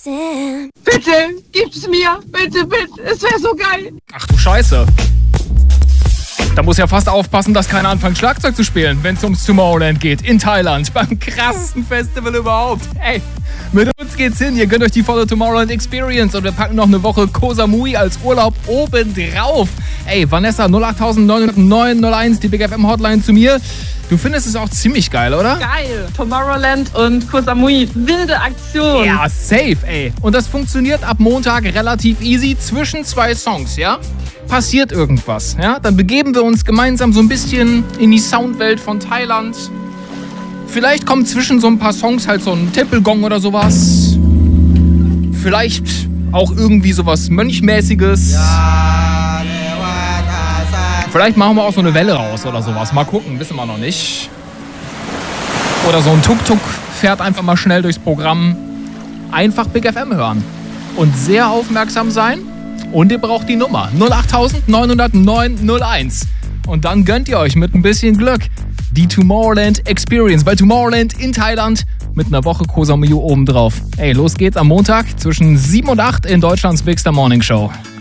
Bitte, gib's mir. Bitte, bitte. Es wäre so geil. Ach du Scheiße. Da muss ja fast aufpassen, dass keiner anfängt Schlagzeug zu spielen, wenn es ums Tomorrowland geht. In Thailand, beim krassesten Festival überhaupt. Ey, mit uns geht's hin. Ihr gönnt euch die volle Tomorrowland Experience und wir packen noch eine Woche Koh Samui als Urlaub oben drauf. Ey, Vanessa, 0890901, die Big FM Hotline zu mir. Du findest es auch ziemlich geil, oder? Geil. Tomorrowland und Koh Samui. Wilde Aktion. Ja, safe, ey. Und das funktioniert ab Montag relativ easy zwischen 2 Songs, ja? Passiert irgendwas, ja? Dann begeben wir uns gemeinsam so ein bisschen in die Soundwelt von Thailand. Vielleicht kommt zwischen so ein paar Songs halt so ein Tempelgong oder sowas. Vielleicht auch irgendwie sowas Mönchmäßiges. Vielleicht machen wir auch so eine Welle raus oder sowas. Mal gucken, wissen wir noch nicht. Oder so ein Tuk-Tuk fährt einfach mal schnell durchs Programm. Einfach Big FM hören. Und sehr aufmerksam sein. Und ihr braucht die Nummer 0890901. Und dann gönnt ihr euch mit ein bisschen Glück die Tomorrowland Experience bei Tomorrowland in Thailand mit einer Woche Koh Samui obendrauf. Ey, los geht's am Montag zwischen 7 und 8 in Deutschlands Big Star Morning Show.